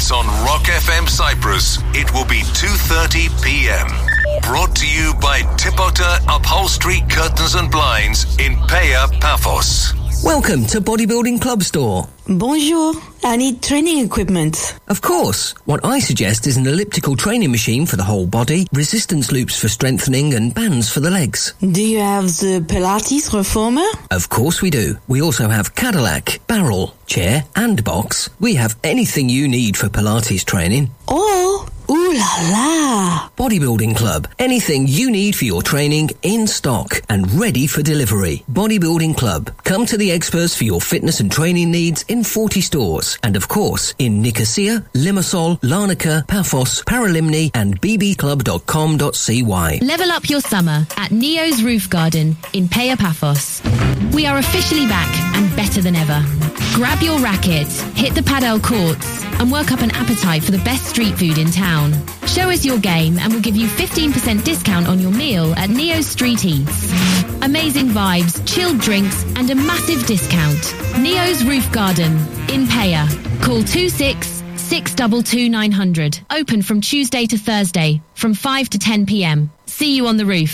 on Rock FM Cyprus, it will be 2:30 p.m. Brought to you by Tipota Upholstery Curtains and Blinds in Peia, Paphos. Welcome to Bodybuilding Club Store. Bonjour. I need training equipment. Of course. What I suggest is an elliptical training machine for the whole body, resistance loops for strengthening, and bands for the legs. Do you have the Pilates Reformer? Of course we do. We also have Cadillac, barrel, chair, and box. We have anything you need for Pilates training. Oh, ooh la la. Bodybuilding Club. Anything you need for your training in stock and ready for delivery. Bodybuilding Club. Come to the experts for your fitness and training needs in 40 stores. And of course, in Nicosia, Limassol, Larnaca, Paphos, Paralimni, and bbclub.com.cy. Level up your summer at Neo's Roof Garden in Peia Paphos. We are officially back and better than ever. Grab your racket, hit the padel courts, and work up an appetite for the best street food in town. Show us your game and we'll give you 15% discount on your meal at Neo's Street Eats. Amazing vibes, chilled drinks, and a massive discount. Neo's Roof Garden in Peia. Call 26-622-900. Open from Tuesday to Thursday from 5 to 10 p.m. See you on the roof.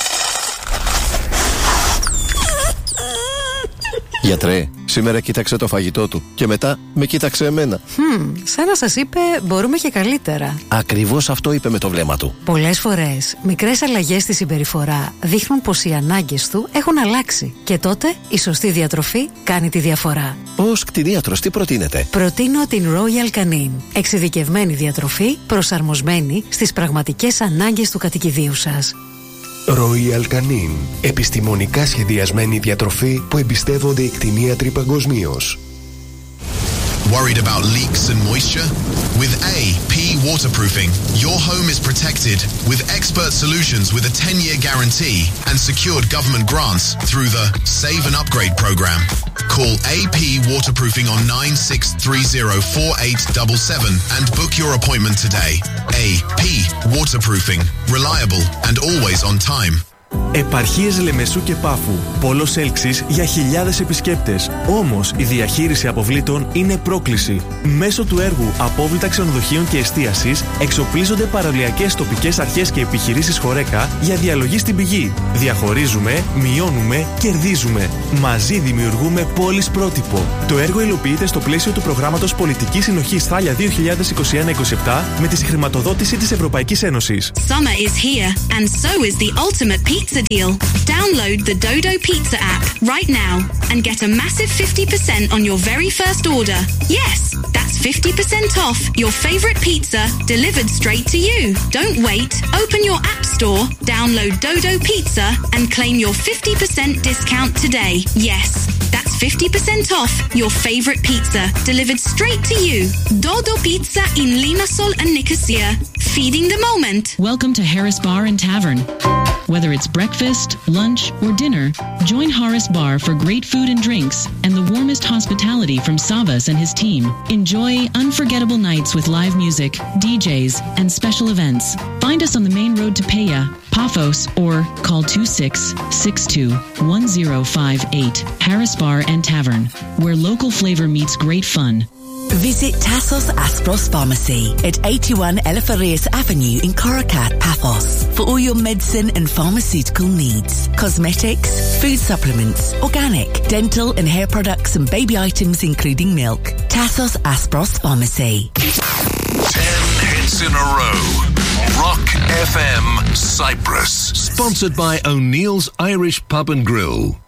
Γιατρέ, σήμερα κοίταξε το φαγητό του και μετά με κοίταξε εμένα. Σαν να σας είπε μπορούμε και καλύτερα. Ακριβώς αυτό είπε με το βλέμμα του. Πολλές φορές μικρές αλλαγές στη συμπεριφορά δείχνουν πως οι ανάγκες του έχουν αλλάξει. Και τότε η σωστή διατροφή κάνει τη διαφορά. Ως κτηνίατρος τι προτείνετε? Προτείνω την Royal Canin. Εξειδικευμένη διατροφή προσαρμοσμένη στις πραγματικές ανάγκες του κατοικιδίου σας. Royal Canin. Επιστημονικά σχεδιασμένη διατροφή που εμπιστεύονται οι κτηνίατροι παγκοσμίως. Worried about leaks and moisture? With AP Waterproofing, your home is protected with expert solutions with a 10-year guarantee and secured government grants through the Save and Upgrade program. Call AP Waterproofing on 96304877 and book your appointment today. AP Waterproofing. Reliable and always on time. Επαρχίες Λεμεσού και Πάφου. Πόλος έλξης για χιλιάδες επισκέπτες. Όμως η διαχείριση αποβλήτων είναι πρόκληση. Μέσω του έργου Απόβλητα Ξενοδοχείων και Εστίασης εξοπλίζονται παραλιακές τοπικές αρχές και επιχειρήσεις Χορέκα για διαλογή στην πηγή. Διαχωρίζουμε, μειώνουμε, κερδίζουμε. Μαζί δημιουργούμε πόλεις πρότυπο. Το έργο υλοποιείται στο πλαίσιο του προγράμματος Πολιτικής Συνοχής Θάλια 2021-27 με τη συγχρηματοδότηση της Ευρωπαϊκής Ένωσης. Summer is here and so is the ultimate pizza deal. Download the Dodo Pizza app right now and get a massive 50% on your very first order. Yes, that's 50% off your favorite pizza delivered straight to you. Don't wait. Open your app store, download Dodo Pizza and claim your 50% discount today. Yes, that's 50% off your favorite pizza delivered straight to you. Dodo Pizza in Limassol and Nicosia. Feeding the moment. Welcome to Harris Bar and Tavern. Whether it's breakfast, lunch, or dinner, join Harris Bar for great food and drinks and the warmest hospitality from Savas and his team. Enjoy unforgettable nights with live music, DJs, and special events. Find us on the main road to Peia, Paphos, or call 2662-1058. Harris Bar and Tavern, where local flavor meets great fun. Visit Tassos Aspros Pharmacy at 81 Eleftherios Avenue in Korakat, Paphos for all your medicine and pharmaceutical needs. Cosmetics, food supplements, organic, dental and hair products and baby items including milk. Tassos Aspros Pharmacy. 10 hits in a row. Rock FM Cyprus. Sponsored by O'Neill's Irish Pub and Grill.